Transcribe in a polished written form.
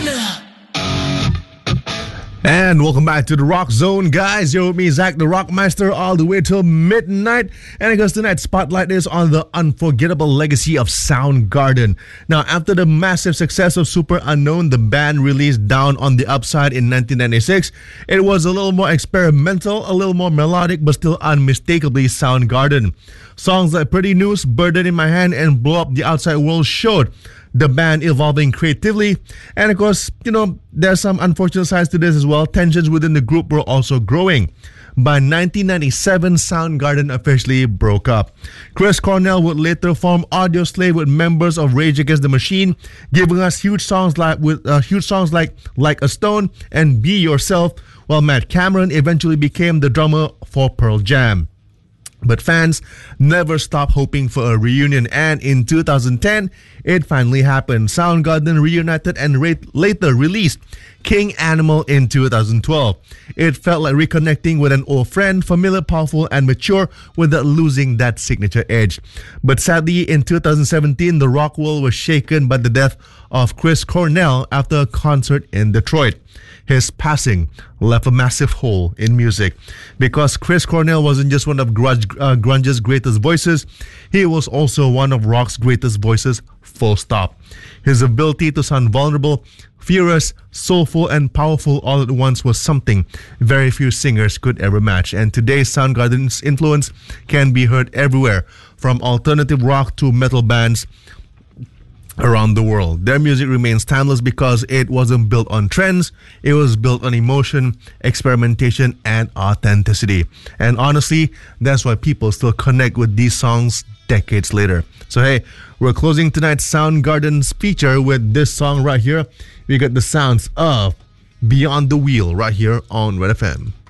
And welcome back to the Rock Zone, guys. You're with me, Zach the Rockmeister, all the way till midnight. And I guess tonight's spotlight is on the unforgettable legacy of Soundgarden. Now, after the massive success of Super Unknown, the band released Down on the Upside in 1996. It was a little more experimental, a little more melodic, but still unmistakably Soundgarden. Songs like Pretty News, Burden in My Hand, and Blow Up the Outside World showed the band evolving creatively. And of course, there's some unfortunate sides to this as well. Tensions within the group were also growing. By 1997, Soundgarden officially broke up. Chris Cornell would later form Audioslave with members of Rage Against the Machine, giving us huge songs like Like a Stone and Be Yourself, while Matt Cameron eventually became the drummer for Pearl Jam. But fans never stopped hoping for a reunion, and in 2010, it finally happened. Soundgarden reunited and later released King Animal in 2012. It felt like reconnecting with an old friend, familiar, powerful, and mature without losing that signature edge. But sadly, in 2017, the rock world was shaken by the death of Chris Cornell after a concert in Detroit. His passing left a massive hole in music, because Chris Cornell wasn't just one of grunge's greatest voices, he was also one of rock's greatest voices, full stop. His ability to sound vulnerable, furious, soulful, and powerful all at once was something very few singers could ever match. And today's Soundgarden's influence can be heard everywhere, from alternative rock to metal bands around the world. Their music remains timeless because it wasn't built on trends, it was built on emotion, experimentation, and authenticity. And honestly, that's why people still connect with these songs decades later. So hey, we're closing tonight's Soundgarden's feature with this song right here. We got the sounds of Beyond the Wheel right here on Red FM.